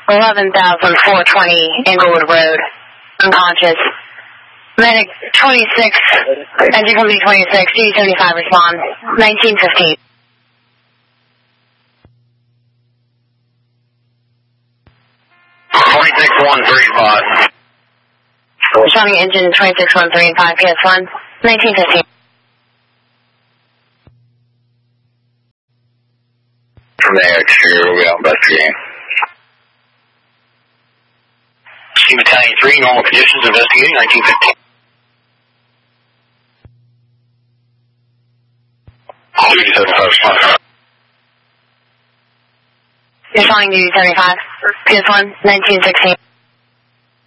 11,420 Inglewood Road, unconscious. Medic 26, engine company 26, D75 respond, 1915. Responding engine 26135, PS1, 1915. From there, exterior, we'll be investigating. Team Battalion 3, normal conditions, investigating, 1915. Duty 75, respond. Responding duty 75, PS1, 1916.